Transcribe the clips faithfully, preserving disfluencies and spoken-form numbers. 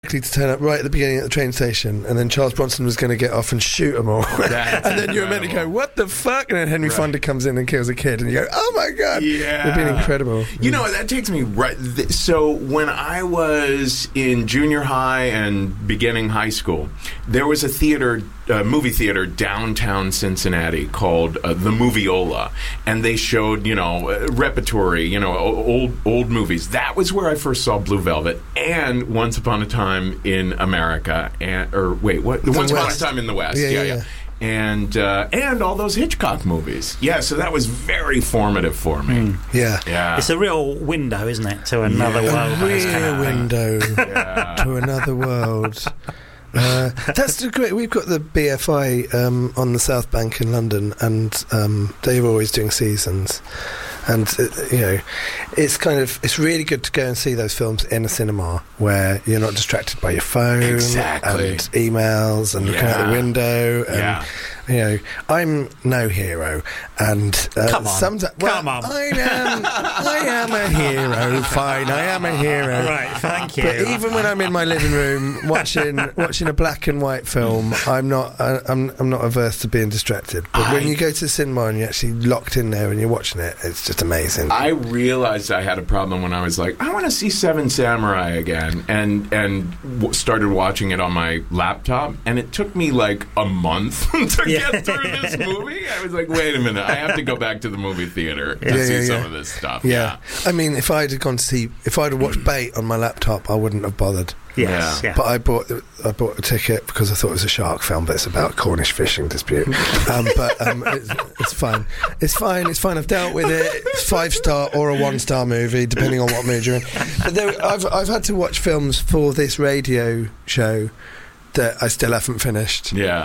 to turn up right at the beginning at the train station, and then Charles Bronson was going to get off and shoot them all. And then you were meant to go, what the fuck? And then Henry right. Fonda comes in and kills a kid, and you go, oh my God. Yeah. They've been incredible. You know, that takes me right. Th- so when I was in junior high and beginning high school, there was a theater, uh, movie theater downtown Cincinnati called uh, the Moviola, and they showed, you know, uh, repertory, you know, old old movies. That was where I first saw Blue Velvet, and Once Upon a Time in America, and or wait, what? The Once West. Upon a Time in the West. Yeah, yeah, yeah. yeah. And uh, and all those Hitchcock movies. Yeah, so that was very formative for me. Mm. Yeah, yeah. It's a real window, isn't it, to another Yeah. world? A real window Yeah. to another world. Uh, that's the great. We've got the B F I um, on the South Bank in London, and um, they're always doing seasons. And uh, you know, it's kind of it's really good to go and see those films in a cinema where you're not distracted by your phone exactly. and emails and looking Yeah. out the window. And, yeah. you know, I'm no hero, and uh, Come on. sometimes well, Come on. I am. I am a hero. Fine, I am a hero. Right, thank you. But even when I'm in my living room watching watching a black and white film, I'm not I, I'm I'm not averse to being distracted. But I, when you go to the cinema and you're actually locked in there and you're watching it, it's just amazing. I realized I had a problem when I was like, I want to see Seven Samurai again, and and w- started watching it on my laptop, and it took me like a month to Yeah. get through this movie. I was like, wait a minute, I have to go back to the movie theater to Yeah, see yeah, some yeah. of this stuff. Yeah. I mean, if I'd have gone to see, if I'd have watched Bait on my laptop, I wouldn't have bothered. Yes, Yeah. yeah. But I bought the, I bought a ticket because I thought it was a shark film, but it's about a Cornish fishing dispute. um, but um, it's, it's fine. It's fine. It's fine. I've dealt with it. It's five star or a one star movie, depending on what mood you're in. But there, I've I've had to watch films for this radio show that I still haven't finished. Yeah.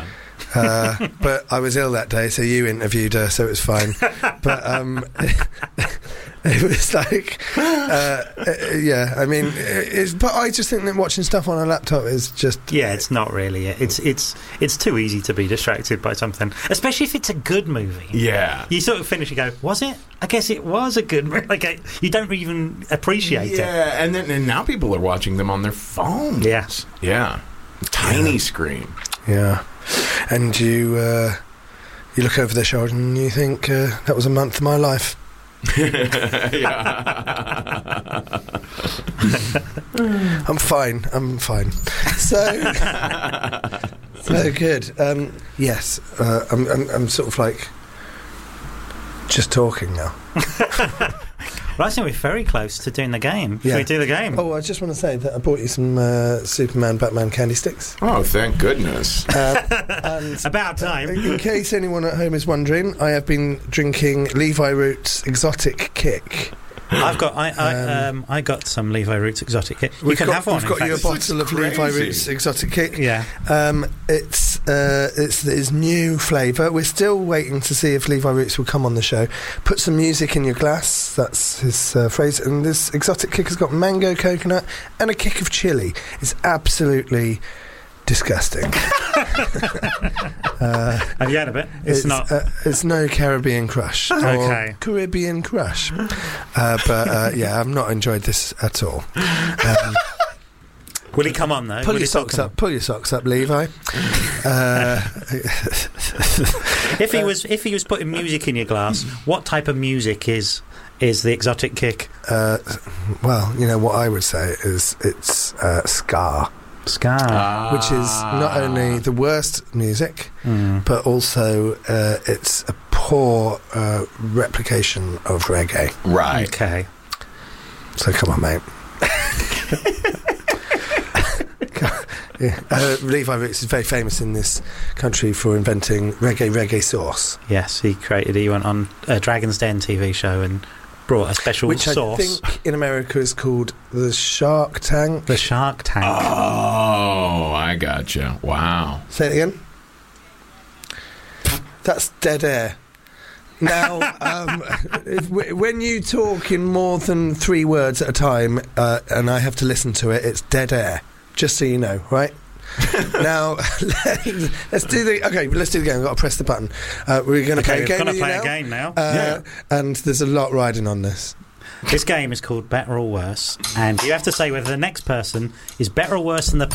Uh, but I was ill that day, so you interviewed her, so it was fine. But um, it was like, uh, yeah. I mean, it's, but I just think that watching stuff on a laptop is just Yeah, it's not really it. It's it's it's too easy to be distracted by something, especially if it's a good movie. Yeah. You sort of finish and go, was it? I guess it was a good movie. Like, I, you don't even appreciate it. Yeah, and then and now people are watching them on their phones. Yeah. Yeah. Tiny Yeah. screen. yeah. And you uh, you look over their shoulder and you think uh, that was a month of my life. Yeah. I'm fine. I'm fine. So, so good. Um, yes, uh, I'm, I'm. I'm sort of like just talking now. Well, I think we're very close to doing the game. Should Yeah. we do the game? Oh, I just want to say that I bought you some uh, Superman, Batman candy sticks. Oh, thank goodness. Uh, and About time. in case anyone at home is wondering, I have been drinking Levi Roots Exotic Kick. I've got I I, um, I got some Levi Roots Exotic Kick. You We've can got, have one. We've got in you a fact. bottle of crazy. Levi Roots Exotic Kick. Yeah. Um, it's uh, it's his new flavour. We're still waiting to see if Levi Roots will come on the show. Put some music in your glass. That's his uh, phrase. And this Exotic Kick has got mango, coconut, and a kick of chili. It's absolutely disgusting. uh, Have you had a bit? It's, not. Uh, it's no Caribbean Crush. Or Okay. Caribbean Crush. Uh, but uh, yeah, I've not enjoyed this at all. Um, Will he come on though? Pull Will your he socks come up. Pull your socks up, Levi. Uh, on? If he was if he was putting music in your glass, what type of music is is the Exotic Kick? uh, well, you know what I would say is it's uh, ska, Ska. Ah. which is not only the worst music, Mm. but also uh, it's a poor uh, replication of reggae. Right. Okay. So come on, mate. Yeah. Uh, Levi Roots is very famous in this country for inventing reggae reggae sauce, Yes, he created. He went on a Dragon's Den T V show and brought a special which sauce. I think in America is called the Shark Tank. The Shark Tank. Oh, I gotcha. Wow. Say it again. That's dead air. Now, um, if, when you talk in more than three words at a time, uh, and I have to listen to it, it's dead air. Just so you know, right? Now, let's do the. Okay, let's do the game. We've got to press the button. Uh, we're going to Okay, play a game. we're going with to you play now. a game now. Uh, Yeah. And there's a lot riding on this. This game is called Better or Worse, and you have to say whether the next person is better or worse than the